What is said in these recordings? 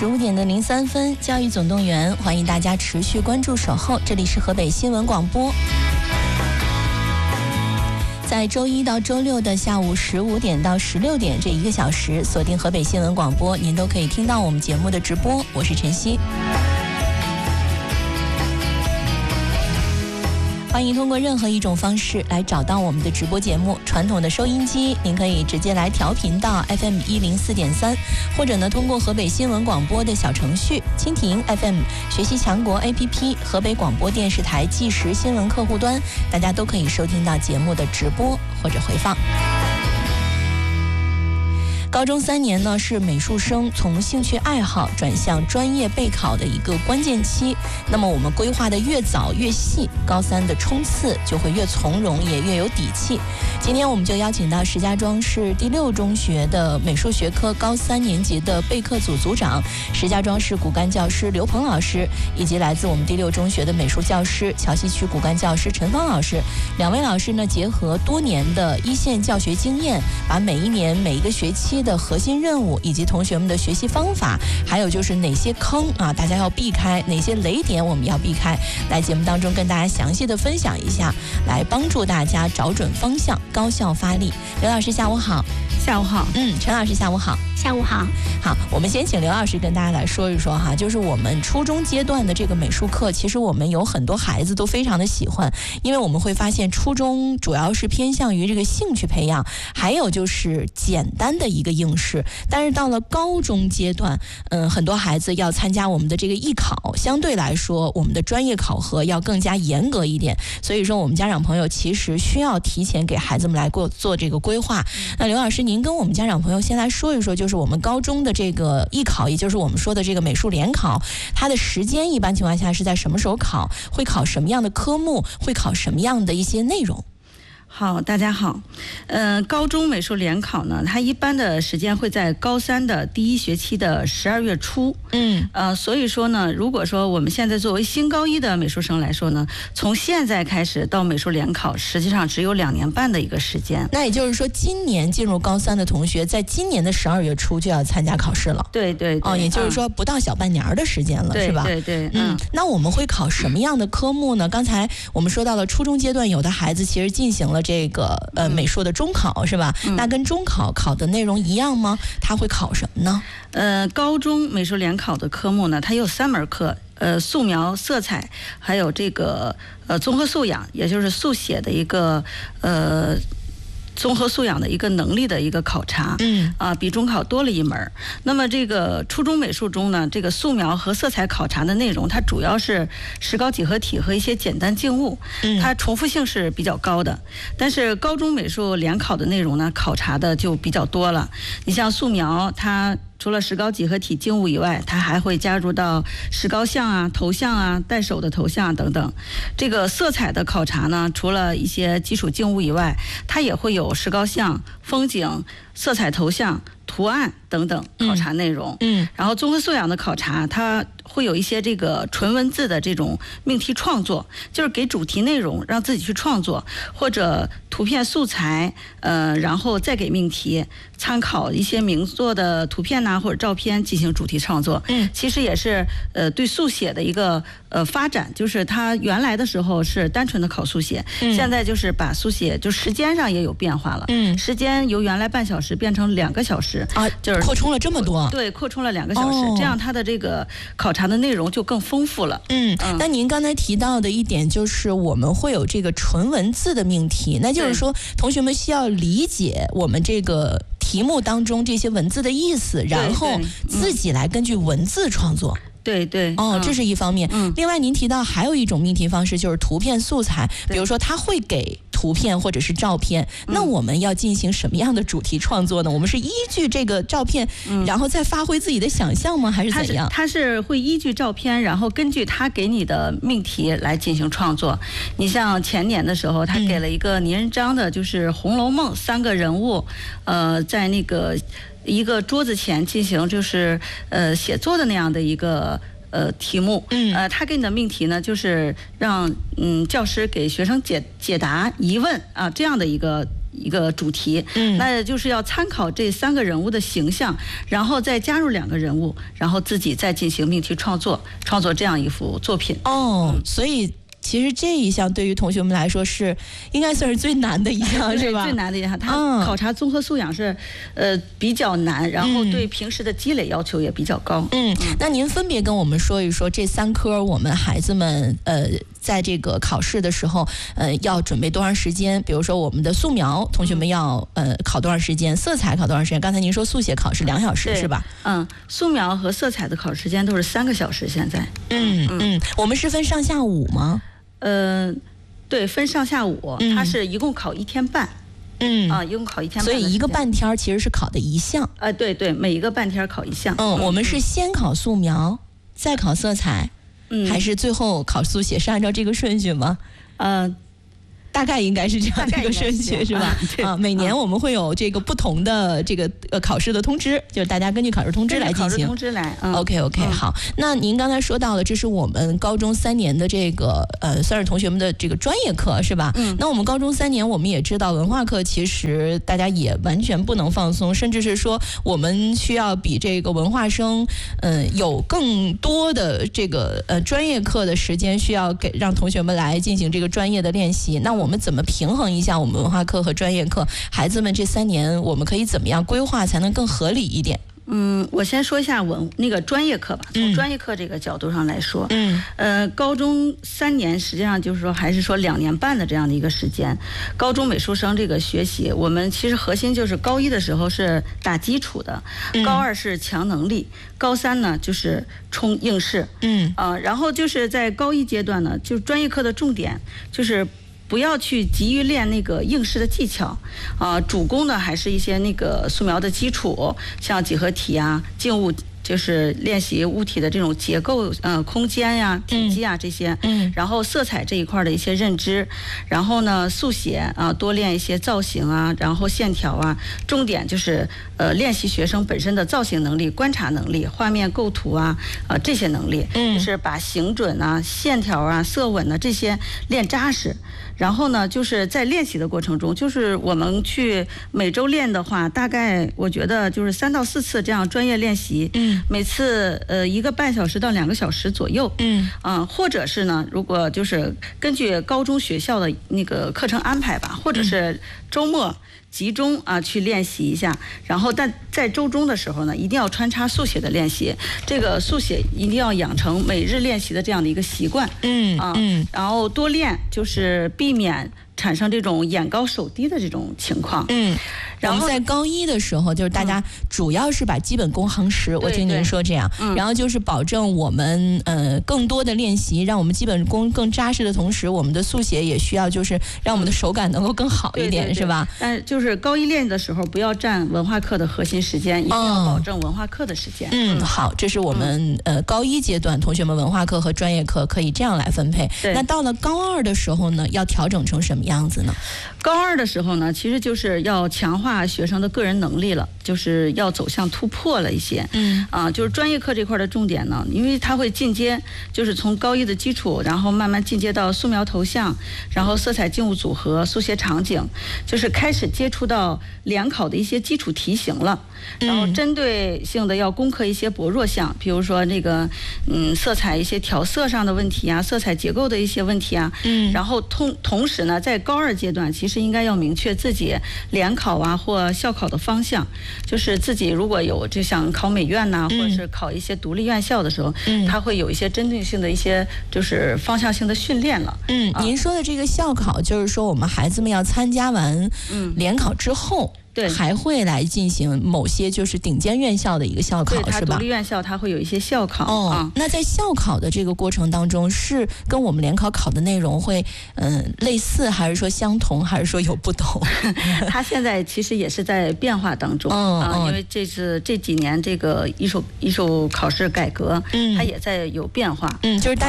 15:03，教育总动员，欢迎大家持续关注守候，这里是河北新闻广播。在周一到周六的下午15点到16点这1个小时，锁定河北新闻广播，您都可以听到我们节目的直播。我是晨曦。欢迎通过任何一种方式来找到我们的直播节目。传统的收音机，您可以直接来调频到 FM104.3，或者呢通过河北新闻广播的小程序、蜻蜓 FM、学习强国 APP、河北广播电视台即时新闻客户端，大家都可以收听到节目的直播或者回放。高中3年呢，是美术生从兴趣爱好转向专业备考的一个关键期。那么我们规划的越早越细，高3的冲刺就会越从容，也越有底气。今天我们就邀请到石家庄市第6中学的美术学科高3年级的备课组组长、石家庄市骨干教师刘鹏老师，以及来自我们第6中学的美术教师、桥西区骨干教师陈芳老师。2位老师呢，结合多年的一线教学经验，把每一年每一个学期的核心任务以及同学们的学习方法，还有就是哪些坑啊大家要避开，哪些雷点我们要避开，来节目当中跟大家详细的分享一下，来帮助大家找准方向，高效发力。刘老师下午好。 下午好。 陈老师下午好。 下午好。 好，我们先请刘老师跟大家来说一说哈，就是我们初中阶段的这个美术课，其实我们有很多孩子都非常的喜欢，因为我们会发现初中主要是偏向于这个兴趣培养，还有就是简单的一个应试。但是到了高中阶段，很多孩子要参加我们的这个艺考，相对来说我们的专业考核要更加严格一点，所以说我们家长朋友其实需要提前给孩子们来做这个规划。那刘老师，您跟我们家长朋友先来说一说，就是我们高中的这个艺考，也就是我们说的这个美术联考，它的时间一般情况下是在什么时候考？会考什么样的科目？会考什么样的一些内容？ 好，大家好。高中美术联考呢，它一般的时间会在高3的第1学期的12月初。所以说呢，如果说我们现在作为新高1的美术生来说呢，从现在开始到美术联考，实际上只有2年半的一个时间。 那也就是说，今年进入高3的同学，在今年的12月初就要参加考试了。 对对对。 也就是说不到小半年的时间了，是吧？ 对对。 那我们会考什么样的科目呢？刚才我们说到了初中阶段，有的孩子其实进行了这个美术的中考，是吧？那跟中考考的内容一样吗？他会考什么呢？ 高中美术联考的科目呢，它有3门课，素描、色彩，还有这个综合素养，也就是速写的一个综合素养的一个能力的一个考察。比中考多了1门。那么这个初中美术中呢，这个素描和色彩考察的内容，它主要是石膏几何体和一些简单静物，它重复性是比较高的。但是高中美术联考的内容呢，考察的就比较多了。你像素描，它除了石膏几何体静物以外，它还会加入到石膏像啊、头像啊、带手的头像等等。这个色彩的考察呢，除了一些基础静物以外，它也会有石膏像、风景、色彩头像、图案等等考察内容。然后综合素养的考察，它会有一些这个纯文字的这种命题创作，就是给主题内容让自己去创作，或者图片素材，然后再给命题，参考一些名作的图片或者照片进行主题创作。其实也是对速写的一个发展，就是它原来的时候是单纯的考速写，现在就是把速写就时间上也有变化了。时间由原来半小时变成2个小时啊，就是扩充了这么多。 对，扩充了2个小时，这样它的这个考察的内容就更丰富了。 那您刚才提到的一点就是我们会有这个纯文字的命题，那就是说同学们需要理解我们这个题目当中这些文字的意思，然后自己来根据文字创作。 对对。 这是一方面。另外您提到还有一种命题方式，就是图片素材，比如说他会给图片或者是照片，那我们要进行什么样的主题创作呢？我们是依据这个照片，然后再发挥自己的想象吗？还是怎样？ 他是会依据照片，然后根据他给你的命题来进行创作。你像前年的时候，他给了一个拟人章的，就是《红楼梦》3个人物，在那个一个桌子前进行就是写作的那样的一个题目。他给你的命题呢，就是让教师给学生解答疑问啊，这样的一个一个主题，那就是要参考这3个人物的形象，然后再加入2个人物，然后自己再进行命题创作这样一幅作品。 所以其实这一项对于同学们来说是应该算是最难的一项，是吧？ 最难的一项，它考察综合素养是比较难，然后对平时的积累要求也比较高。 那您分别跟我们说一说这3科我们孩子们在这个考试的时候要准备多长时间？比如说我们的素描，同学们要考多长时间？色彩考多长时间？刚才您说速写考试2小时是吧？ 素描和色彩的考试时间都是3个小时。现在， 我们是分上下午吗？ 对，分上下午，它是一共考1天半。一共考1天半， 所以一个半天其实是考的1项。 对，每一个半天考1项。 我们是先考素描，再考色彩，还是最后考速写？是按照这个顺序吗？大概应该是这样的一个顺序，是吧？每年我们会有这个不同的这个考试的通知，就是大家根据考试通知来进行。考试通知来。 OK， 好。那您刚才说到了，这是我们高中3年的这个算是同学们的这个专业课，是吧？那我们高中3年，我们也知道文化课其实大家也完全不能放松，甚至是说我们需要比这个文化生有更多的这个专业课的时间，需要让同学们来进行这个专业的练习。那我们怎么平衡一下我们文化课和专业课？孩子们这3年我们可以怎么样规划才能更合理一点？ 我先说一下那个专业课吧。从专业课这个角度上来说，高中3年实际上就是说还是说2年半的这样的一个时间。高中美术生这个学习，我们其实核心就是高1的时候是打基础的，高2是强能力，高3呢就是冲应试。然后就是在高1阶段呢，就专业课的重点就是不要去急于练那个应试的技巧，主攻的还是一些那个素描的基础，像几何体啊、静物，就是练习物体的这种结构、空间呀、体积啊这些。然后色彩这一块的一些认知，然后呢速写多练一些造型啊，然后线条啊，重点就是练习学生本身的造型能力、观察能力、画面构图啊这些能力，就是把形准啊、线条啊、色稳啊这些练扎实。然后呢，就是在练习的过程中，就是我们去每周练的话，大概我觉得就是3到4次这样专业练习，每次1个半小时到2个小时左右，或者是呢，如果就是根据高中学校的那个课程安排吧，或者是周末集中去练习一下，然后但在周中的时候呢，一定要穿插速写的练习，这个速写一定要养成每日练习的这样的一个习惯，然后多练，就是避免产生这种眼高手低的这种情况。 然后在高1的时候，就是大家主要是把基本功夯实，我听您说这样，然后就是保证我们更多的练习，让我们基本功更扎实的同时，我们的速写也需要就是让我们的手感能够更好一点，是吧？ 但是就是高1练的时候，不要占文化课的核心时间，一定要保证文化课的时间。 好，这是我们高1阶段同学们文化课和专业课可以这样来分配。那到了高2的时候呢，要调整成什么样子呢？ 高2的时候呢，其实就是要强化学生的个人能力了，就是要走向突破了一些。就是专业课这块的重点呢，因为它会进阶，就是从高1的基础，然后慢慢进阶到素描头像，然后色彩静物组合、速写场景，就是开始接触到联考的一些基础题型了。然后针对性的要攻克一些薄弱项，比如说那个色彩一些调色上的问题啊，色彩结构的一些问题啊。然后同时呢，在高2阶段，其实应该要明确自己联考啊或校考的方向，就是自己如果有就想考美院呐，或者是考一些独立院校的时候，它会有一些针对性的一些就是方向性的训练了。 您说的这个校考，就是说我们孩子们要参加完联考之后。还会来进行某些就是顶尖院校的一个校考，是吧？ 独立院校它会有一些校考。 那在校考的这个过程当中，是跟我们联考考的内容会类似，还是说相同，还是说有不同？ 它现在其实也是在变化当中因为这几年这个艺术考试改革，它也在有变化。 就是大家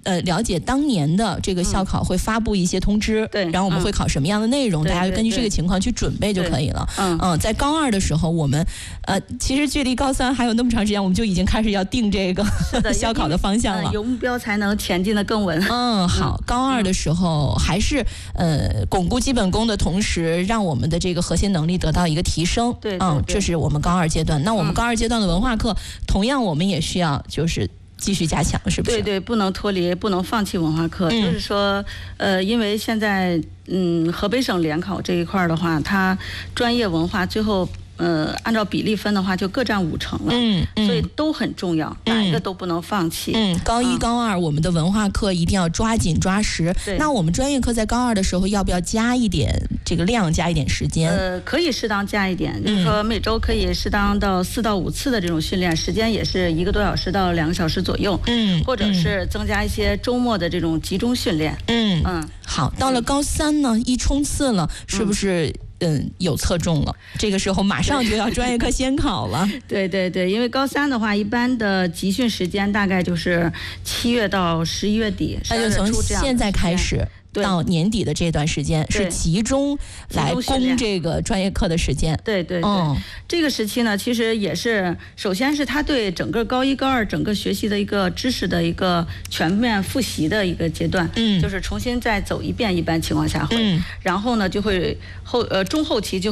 了解当年的这个校考会发布一些通知， 对， 然后我们会考什么样的内容，大家根据这个情况去准备就可以了。在高2的时候，我们其实距离高3还有那么长时间，我们就已经开始要定这个校考的方向了。 有目标才能前进得更稳。 好，高2的时候还是巩固基本功的同时，让我们的这个核心能力得到一个提升。 对， 这是我们高2阶段。那我们高2阶段的文化课，同样我们也需要就是继续加强，是不是？ 对，不能脱离，不能放弃文化课。就是说，因为现在河北省联考这一块的话，它专业文化最后按照比例分的话，就各占50%了。所以都很重要，哪一个都不能放弃。 高1、高2我们的文化课一定要抓紧抓实。那我们专业课在高2的时候，要不要加一点这个量，加一点时间？ 可以适当加一点，就是说每周可以适当到4到5次的这种训练，时间也是1个多小时到2个小时左右。或者是增加一些周末的这种集中训练。 好，到了高3呢，一冲刺了，是不是？有侧重了，这个时候马上就要专业课先考了。 对，因为高3的话，一般的集训时间大概就是7月到11月底， 那就从现在开始到年底的这段时间是集中来攻这个专业课的时间。 对，这个时期呢，其实也是，首先是他对整个高1、高2整个学习的一个知识的一个全面复习的一个阶段。就是重新再走一遍，一般情况下会。然后呢，就会中后期就